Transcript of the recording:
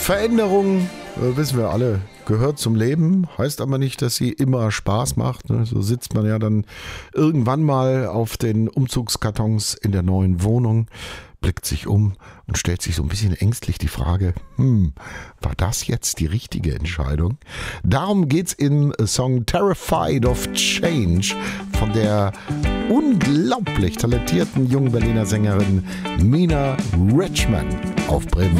Veränderung, wissen wir alle, gehört zum Leben, heißt aber nicht, dass sie immer Spaß macht. Ne? So sitzt man ja dann irgendwann mal auf den Umzugskartons in der neuen Wohnung, blickt sich um und stellt sich so ein bisschen ängstlich die Frage, war das jetzt die richtige Entscheidung? Darum geht's im Song Terrified of Change von der unglaublich talentierten jungen Berliner Sängerin Mina Richman auf Bremen